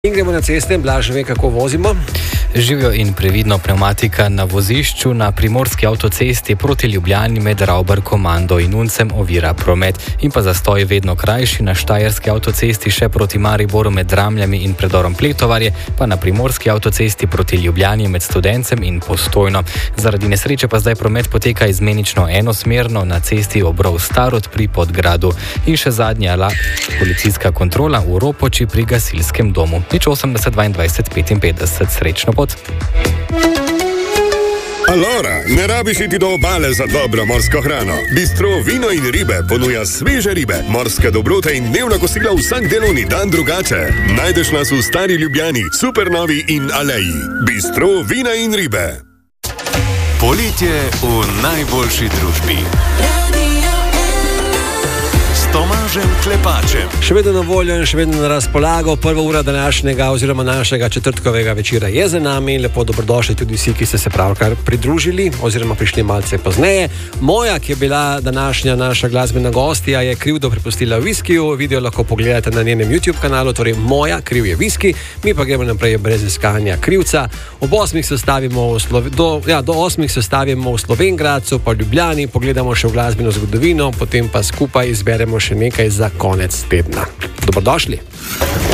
In gremo na ceste, Blaž ve, kako vozimo. Živijo in previdno pneumatika na vozišču na primorski avtocesti proti Ljubljani med Ravbar Komando in Uncem ovira promet. In pa zastoj vedno krajši na štajerski avtocesti še proti Mariboru med Dramljami in predorom Pletovarje, pa na primorski avtocesti proti Ljubljani med Studencem in Postojno. Zaradi nesreče pa zdaj promet poteka izmenično enosmerno na cesti Obrov-Starod pri Podgradu. In še zadnja policijska kontrola v Ropoči pri gasilskem domu. 80 22 55. Srečno pot. Alora, ne rabiš iti do obale za dobro morsko hrano. Bistro Vino in ribe ponuja sveže ribe, morske dobrote in dnevna kosila vsak delovni dan drugače. Najdeš nas v Stari Ljubljani, Supernovi in Aleji. Bistro Vina in ribe. Poletje v najboljši družbi. Tomažem Klepačem. Še vedno na voljo in še vedno na razpolago. Prva ura današnjega oziroma našega četrtkovega večera je za nami. Lepo dobrodošli tudi vsi, ki ste se pravkar pridružili oziroma prišli malce pozneje. Moja, ki je bila današnja naša glasbena gostja, je krivdo prepustila Viskiju. Video lahko pogledate na njenem YouTube kanalu, torej Moja, kriv je Viski. Mi pa gremo naprej brez iskanja krivca. Do 8 se stavimo v Slovengradcu, pa v Ljubljani, pogledamo še v glasbeno zgodovino, potem pa skupaj izberemo še nekaj za konec tedna. Dobrodošli.